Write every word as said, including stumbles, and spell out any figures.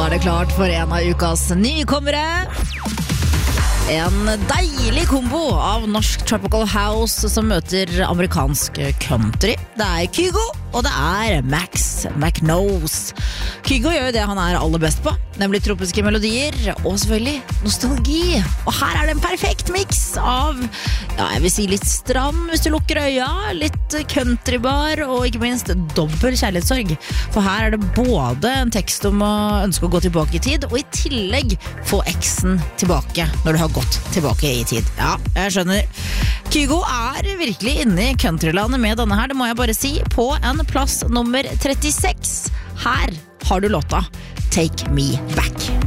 er det klart for en av ukas nykommere. En deilig kombo av norsk tropical house som møter amerikansk country. Det er Kygo, og det er Max McNose. Kygo gjør jo det han er aller best på, nemlig tropiske melodier, og selvfølgelig nostalgi. Og her er det en perfekt mix av, ja, jeg vil si litt strand hvis du lukker øya, litt countrybar, og ikke minst dobbel kjærlighetssorg. For her er det både en tekst om å ønske å gå tilbake i tid, og i tillegg få eksen tilbake når du har gått tilbake i tid. Ja, jeg skjønner. Kygo er virkelig inne i countrylandet med denne her, det må jeg bare si, på en plass nummer trettiseks. Her har du låta Take Me Back.